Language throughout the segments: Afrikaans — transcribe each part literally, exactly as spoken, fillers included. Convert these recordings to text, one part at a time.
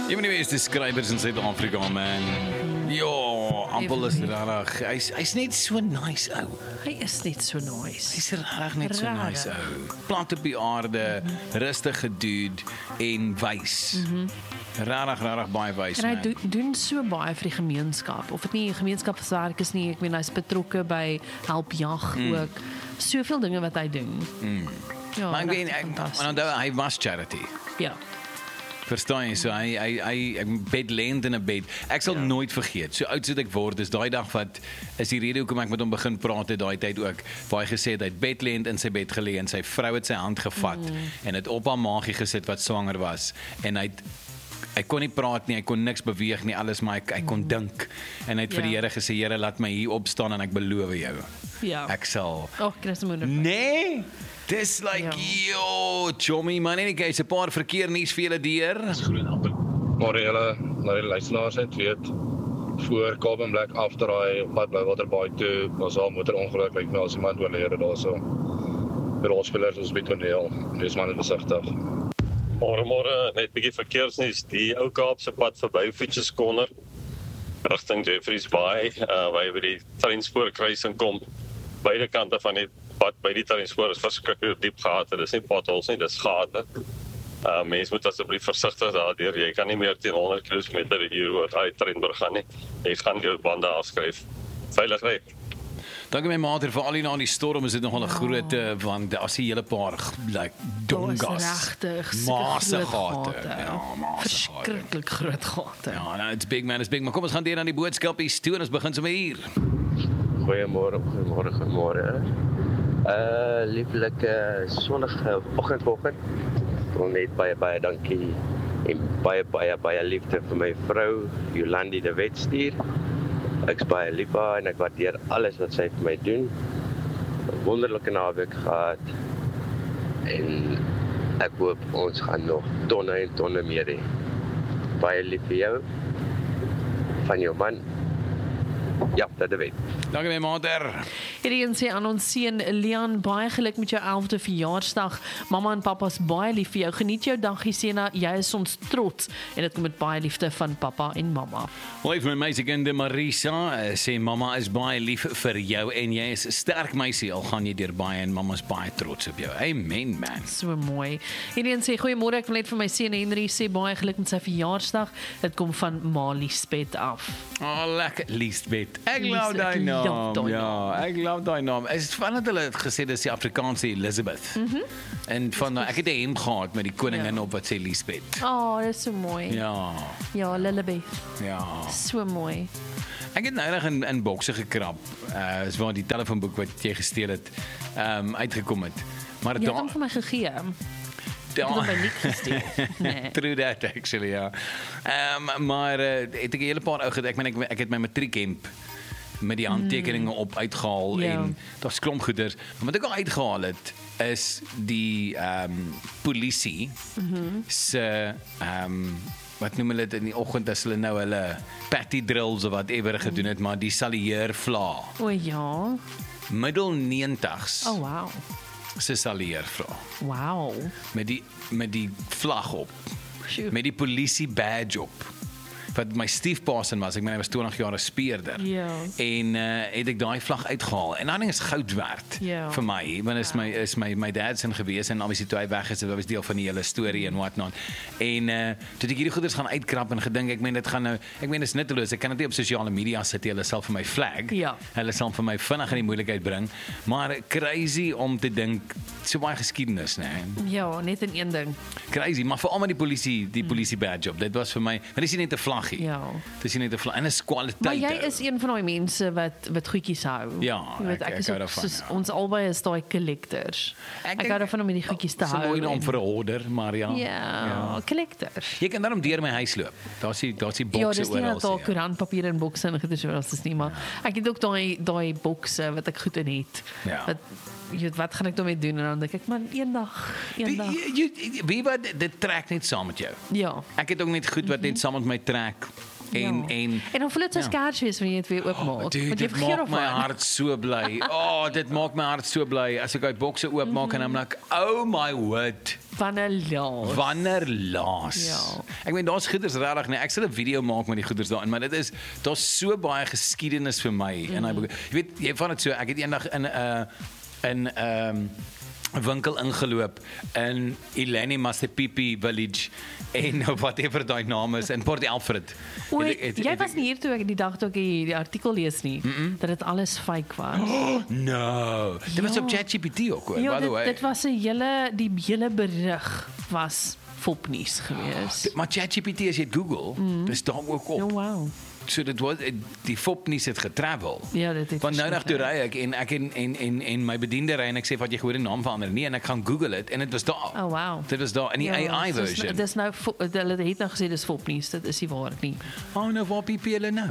Een van die beste skrywers in Suid-Afrika, man. Ja, Ampel is rarig. Hy's hy's net so nice, ou. Hy is net so nice. Hy's rarig net so Rarig. nice, ou. Plant op die aarde, rustige dude en wys. Rarig, rarig baie wys, En hy man. do, doen so baie vir die gemeenskap. Of dit nie gemeenskapswerk is nie, ek meen hy's betrokke by Help Jag mm. ook. Soveel dinge wat hy doen. Mm. Ja, Maar ek weet, regtig ek, fantasties. maar onthou, hy was charity. Ja. Verstaan jy, so hy hy hy ek bed land in 'n bed. Ek sal ja. nooit vergeet. So oud soos ek word, is daai dag wat is die rede hoekom ek met hom begin praat het daai tyd ook. Waar hy gesê het hy het bed land in sy bed gelê en sy vrou het sy hand gevat mm. en het op haar maagie gesit wat swanger was en hy het Hy kon nie praat nie, hy kon niks beweeg nie, alles maar hy, hy kon mm. dink. En hy het ja. vir die Here gesê, Here, laat my hier opstaan en ek beloof jou. Ja. Ek sal. Oh, Christmoeder. Nee. Dis like, ja. yo, chommy man, en ek het 'n paar verkeer nuus vir julle deur. Maar julle, na die luisteraars net weet, voor Carbon Black afdraai op pad by Waterbaai toe, was al motorongeluk, lyk my as iemand oorlede daarso. Die rolspelers is by toneel, wees maar net besigtig. Môre môre net 'n bietjie verkeersnuus. Die ou Kaapse pad verby Fietses Corner rigting Jeffreys Bay, uh, waar jy by die treinspoorkruising kom. Beide kante van die pad by die treinspoor is verskriklik diep gate. Dis nie potholes nie, dis gate. Uh, mense moet asseblief versigtig daardeur. Jy kan nie meer teen honderd kilometer per uur oor daai treinbrug gaan nie. Jy gaan jou bande afskryf. Veilig ry. Dankie my maat, vir al die na die storm is dit nogal 'n groot, uh, want daar's 'n hele paar like dongas. Regtig, Maase groot gate. gate. Ja, maase Verskriklik groot gate. Ja, nou, it's big man, it's big. Maar kom ons gaan deur aan die boodskapies toe en ons begin sommer hier. Goeiemôre, goeiemôre, goeiemôre. Uh, lieflike sonnige oggendoggend. Ek wil net baie baie dankie en baie baie baie liefde vir my vrou Jolandi de Wet stuur. Ek's baie lief vir haar en ek waardeer alles wat sy vir my doen. 'n Wonderlike naweek gehad. En ek hoop ons gaan nog tonne en tonne meer hê. Baie lief vir jou. Van jou man. Ja, dat weet. Dankie my mater. Hierdie een sê aan ons seun Leon, baie geluk met jou elfde verjaarsdag. Mamma en pappa is baie lief vir jou. Geniet jou dag, Gisena. Jy is ons trots en dit kom met baie liefde van pappa en mamma. Lief my meisiekinde Marisa, uh, sê mamma is baie lief vir jou en jy is 'n sterk meisie al gaan jy deur baie en mamma's baie trots op jou. Amen man. So mooi. Hierdie een sê goeiemôre, ek wil net vir my seun Henry sê baie geluk met sy verjaarsdag. Dit kom van Maliesbed af. Oh, lekker Liesbeth. Ek Lies- love daai ek love naam. daai Ja, naam. ek love daai naam. Is van dat hulle het gesê dis die Afrikaanse Elizabeth. Mhm. Mm en van ek het 'n hemp gehad met die koningin Ja. op wat sê Liesbeth. Oh, dit is so mooi. Ja. Ja, Lillibeth. Ja. So mooi. Ek het nou in in bokse gekrap. Uh is waar die telefoonboek wat jy gesteel het, ehm um, uitgekom het. Maar Jy het daar hom vir my gegee. Ek het hom by Nick gesteel. Nee. True that actually, ja. Ehm um, maar uh, het ek 'n hele paar ou gedek, ek meen ek, ek het my matriekhemp met die handtekeninge mm. op uitgehaal Ja. en daar's klomp goeders. Maar wat ek al uitgehaal het is die ehm um, polisie mm-hmm. se ehm um, wat noem hulle dit in die oggend as hulle nou hulle patty drills of whatever gedoen het, maar die salieer vla. O ja. Middel negentig's. Oh wow. Se salieer vla. Wow. Met die met die vlag op. Sjoe. Met die polisie badge op. Wat my stiefpaasin was, ek meen hy was twintig jaar 'n speurder. Ja. En uh, het ek daai vlag uitgehaal. En daai ding is goud werd Ja. vir my, want is my is my my dad se gewees en obviously toe hy weg is, dit was deel van die hele storie en what not. En uh, toe ek hierdie goeders gaan uitkrap en gedink ek meen dit gaan nou, ek meen dit is nutteloos. Ek kan dit nie op sosiale media sit nie. Hulle sal vir my flag. Ja. Hulle sal vir my vinnig in die moeilikheid bring. Maar crazy om te dink so baie geskiedenis, né? Ja, net in een ding. Crazy, maar veral met die polisie, die polisie badge op. Dit was vir my, want dis nie net 'n vlaggie. Ja. Dis nie net 'n vlag en 'n kwaliteit. Maar jy is een van daai mense wat wat goedjies hou. Ja, Jy weet, ek- ek ek is hou ook daarvan, soos ja. ons albei is daai collectors. Ek Ek, dink- hou daarvan om met die goedjies te Dis 'n hou. mooi naam en- vir 'n hoarder, maar ja. Ja, collectors. Jy kan daarom deur my huis loop. Daar's die daar's die Ja, bokse dis nie oral. net daar koerantpapier en bokse en goeders oral is nie, maar ek het ook daai daai bokse wat ek goed in het. Ja. Wat jy weet, wat gaan ek daarmee doen en dan dink ek man eendag, eendag. Wie wat dit trek net saam met jou. Ja. Ek het ook net goed wat net saam met my trek. En ja. en en dan voel dit so ja. skaars wees wanneer jy dit weer oopmaak. Oh, dude, want jy dit vergeet maak my daarvan. hart so bly. Oh, dit maak my hart so bly as ek uit bokse oopmaak mm-hmm. en I'm like, oh my word. Wanneer laas. Wanneer laas. Ja. Ek meen daar's goeders regtig nee, ek sal 'n video maak met die goeders daarin, maar dit is daar's so baie geskiedenis vir my mm. en hy jy weet jy van dit so ek het eendag in 'n uh, in 'n um, winkel ingeloop in Eleni Masepipi Village en whatever daai naam is in Port Alfred. Oei, het, het, jy het, was nie hier toe ek die dag toe ek die, die artikel lees nie, mm -mm. dat dit alles fake was. Oh, no. Dit was Ja. op ChatGPT ook hoor, Ja, by the dit, way. dit was 'n hele die hele berig was fopnuus geweest. Maar ChatGPT as jy Google, mm. dis daar ook op. Oh wow. So dit was die fopnuus het getravel. Ja, dit het. Want nou dag toe ry ek en ek en en en en my bediende ry en ek sê wat jy gehoor die naam verander nie en ek gaan Google dit en dit was daar. Oh wow. Dit was daar in die Ja, A I soos- version. Dis nou fo- hulle het nou gesê dis fopnuus, dit is nie waar nie. Oh no, waar piep hulle nou?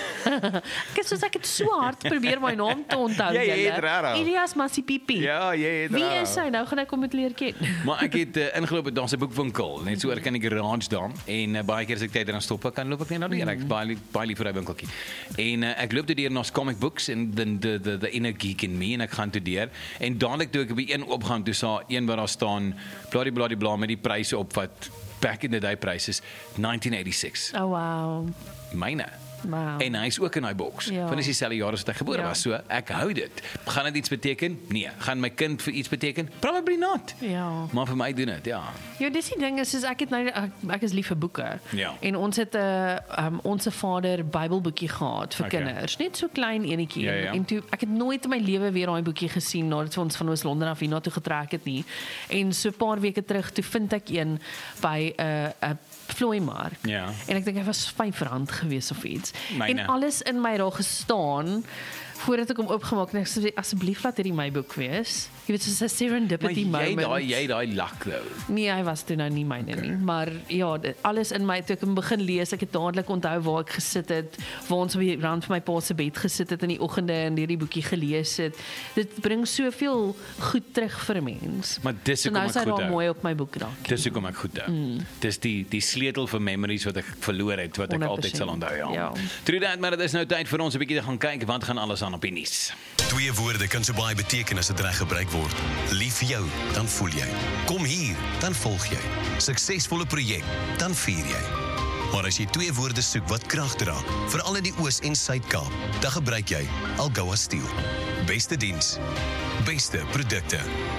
Kyk, soos ek het so hard probeer my naam te onthou. Jy julle. het regtig. Elias Masipipi. Ja, jy het Wie raar. is hy? Nou gaan ek hom met leer ken. Maar ek het uh, ingeloop daar's 'n boekwinkel, net so oor kan ek garage daar en uh, baie keer as ek tyd dan stop, kan loop ek net na die reg, baie baie lief vir daai winkeltjie. En uh, ek loop toe deur na comic books en the the the, the inner geek in me en ek gaan toe deur en dadelik toe ek by een opgaan toe sa een waar daar staan bladie bladie bla met die pryse op wat back in the day prices nineteen eighty-six. Oh wow. Myne. Wow. En hy is ook in daai boks. Ja. Van is dieselfde jaar as wat hy gebore Ja. was. So ek hou dit. Gaan dit iets beteken? Nee. Gaan my kind vir iets beteken? Probably not. Ja. Maar vir my doen dit, ja. Ja, dis die ding is, is ek het nou ek, ek is lief vir boeke. Ja. En ons het 'n uh, um, ons Vader Bybelboekie gehad vir Okay. kinders, net so klein enetjie. Ja, ja. En toe ek het nooit in my lewe weer daai boekie gesien nadat ons van Oos-London af hiernatoe getrek het nie. En so 'n paar weke terug toe vind ek een by 'n uh, 'n vlooimark. Ja. En ek dink hy was vyf rand gewees of iets. Myne. En alles in my daar gestaan voordat ek hom oopgemaak en ek sê asseblief laat hierdie my boek wees. Jy weet soos 'n serendipity Maar jy moment. daai jy daai luck though. Nee, hy was toe nou nie myne okay. nie, maar ja, dit, alles in my toe ek hom begin lees, ek het dadelik onthou waar ek gesit het, waar ons op die rand van my pa se bed gesit het in die oggende en hierdie boekie gelees het. Dit bring soveel goed terug vir 'n mens. Maar dis so hoekom nou ek is hy goed daar hou. mooi op my boekrak. Dis hoekom ek goed hou. Mm. Dis die die sleutel vir memories wat ek verloor het wat ek honderd altyd sal persent. onthou, ja. Ja. True that, maar dit is nou tyd vir ons 'n bietjie te gaan kyk wat gaan alles aan op die nuus. Twee woorde kan so baie beteken as dit reg gebruik word. Lief vir jou, dan voel jy. Kom hier, dan volg jy. Suksesvolle projek, dan vier jy. Maar as jy twee woorde soek wat krag dra, veral in die Oos en Suid-Kaap, dan gebruik jy Algoa Steel. Beste diens, beste produkte,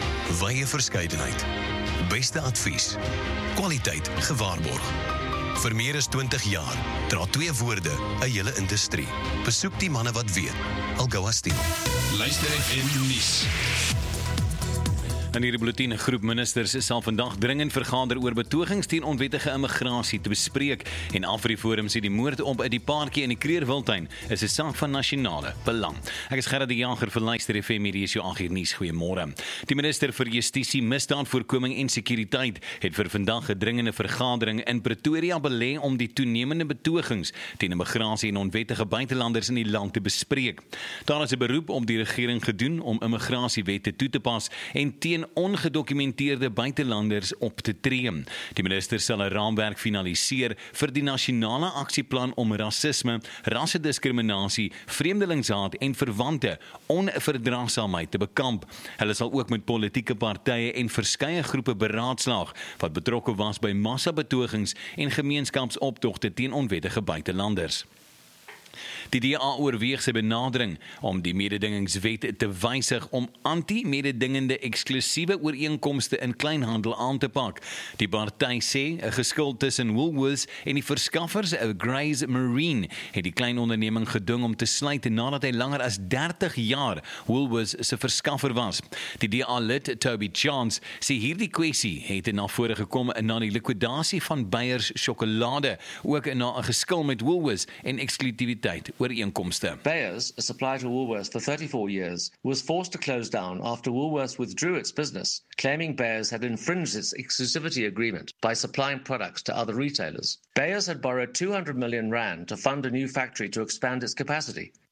wye verskeidenheid, beste advies, kwaliteit gewaarborg. Vir meer as twintig jaar dra twee woorde 'n hele industrie. Besoek die manne wat weet. Algoa Steel. Luister F M nuus. In hierdie bulletin 'n groep ministers sal vandag dringend vergader oor betogings teen onwettige immigrasie te bespreek en Afriforum sê die moord op uit die paartjie in die Kreerwiltuin is 'n saak van nasionale belang. Ek is Gerard die Jager vir Luister F M, hierdie is jou agter nuus. Goeiemôre. Die minister vir Justisie, Misdaadvoorkoming en Sekuriteit het vir vandag 'n dringende vergadering in Pretoria belê om die toenemende betogings teen immigrasie en onwettige buitelanders in die land te bespreek. Daar is 'n beroep op die regering gedoen om immigrasiewette toe te pas en teen ongedokumenteerde buitelanders op te tree. Die minister sal 'n raamwerk finaliseer vir die nasionale aksieplan om rasisme, rassediskriminasie, vreemdelingshaat en verwante onverdraagsaamheid te bekamp. Hulle sal ook met politieke partye en verskeie groepe beraadslaag wat betrokke was by massabetogings en gemeenskapsoptogte teen onwettige buitelanders. Die D A oorweeg sy benadering om die mededingingswet te wysig om anti-mededingende eksklusiewe ooreenkomste in kleinhandel aan te pak. Die party sê 'n geskil tussen Woolworths en die verskaffers Grace Marine het die klein onderneming gedwing om te sluit nadat hy langer as dertig jaar Woolworths se verskaffer was. Die D A-lid Toby Chance sê hierdie kwessie het na vore gekom na die likwidasie van Beyers sjokolade, ook na 'n geskil met Woolworths en eksklusiwiteit ooreenkomste. Beyers, a supplier to Woolworths for thirty-four years, was forced to close down after Woolworths withdrew its business, claiming Beyers had infringed its exclusivity agreement by supplying products to other retailers. Beyers had borrowed two hundred million rand to fund a new factory to expand its capacity.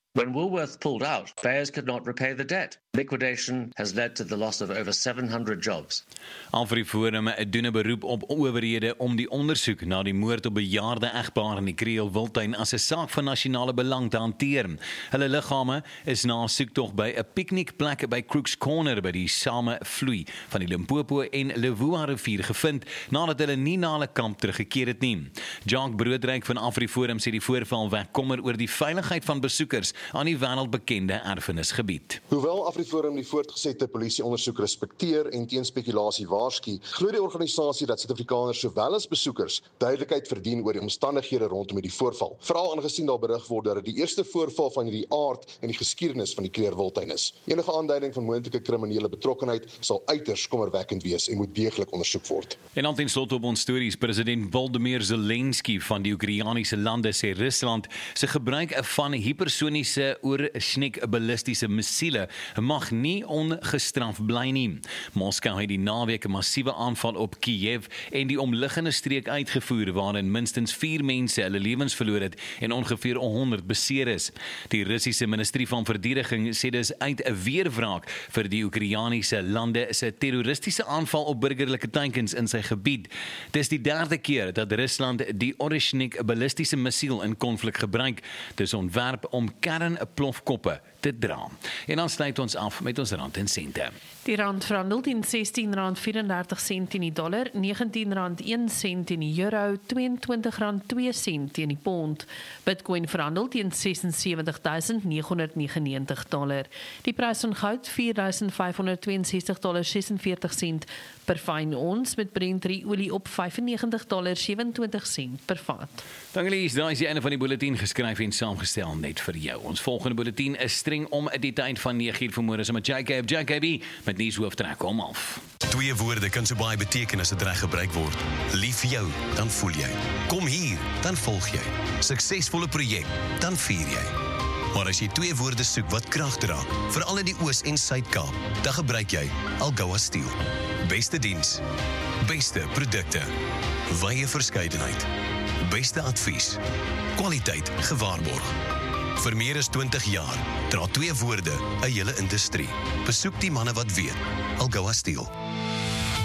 When Woolworths pulled out, Beyers could not repay the debt. Liquidation has led to the loss of over seven hundred jobs. AfriForum doen 'n beroep op owerhede om die ondersoek na die moord op bejaarde egpaar in die Kreol Wildtuin as 'n saak van nasionale belang te hanteer. Hulle liggame is na 'n soektog by 'n piknikplek by Crooks Corner by die Same Vloei van die Limpopo en Lewua rivier gevind nadat hulle nie na hulle kamp teruggekeer het nie. Jacques Broodryk van AfriForum sê die voorval wek kommer oor die veiligheid van besoekers aan die wêreldbekende erfenisgebied. Hoewel AfriForum die voortgesette polisieondersoek respekteer en teen spekulasie waarsku, glo die organisasie dat Suid-Afrikaners sowel as besoekers duidelikheid verdien oor die omstandighede rondom die voorval. Veral aangesien daar berig word dat dit die eerste voorval van hierdie aard in die geskiedenis van die Kreol Wildtuin is. Enige aanduiding van moontlike kriminele betrokkenheid sal uiters kommerwekkend wees en moet deeglik ondersoek word. En dan ten slotte op ons stories, president Volodymyr Zelensky van die Oekraïense lande sê Rusland se gebruik van hipersoniese oorschnik ballistiese missiele mag nie ongestraf bly nie. Moskou het die naweek 'n massiewe aanval op Kiev en die omliggende streek uitgevoer waarin minstens vier mense hulle lewens verloor het en ongeveer honderd beseer is. Die Russiese Ministerie van Verdediging sê dis uit 'n weerwraak vir die Oekraïense lande se terroristiese aanval op burgerlike teikens in sy gebied. Dis die derde keer dat Rusland die Oryshnik ballistiese missiel in konflik gebruik. Dis ontwerp om kernplofkoppe te dra. En dan sluit ons af met ons rand en sente. Die rand verhandel teen sestien rand vyf-en-dertig sent teen die dollar, negentien rand een sent teen die euro, tweeëntwintig rand twee sent teen die pond. Bitcoin verhandel teen ses en sewenttig duisend nege honderd negenennegentig dollar. Die prys van goud vier duisend vyf honderd twee en sestig dollar sesenveertig sent per fyn ons, met Brent olie op vyf en negentig dollar sewenentwintig sent per vat. Dankie Lies, daar is die einde van die bulletin geskryf en saamgestel net vir jou. Ons volgende bulletin is streng om die tyd van nege uur vanmôre so met J K J K B met nuus hooftrek om half. Twee woorde kan so baie beteken as dit reg gebruik word. Lief jou, dan voel jy. Kom hier, dan volg jy. Suksesvolle projek, dan vier jy. Maar as jy twee woorde soek wat krag dra, veral in die Oos- en Suid-Kaap, dan gebruik jy Algoa Steel. Beste diens, beste produkte, wye verskeidenheid, beste advies, kwaliteit gewaarborg. Vir meer as twintig jaar dra twee woorde 'n hele industrie. Besoek die manne wat weet. Algoa Steel.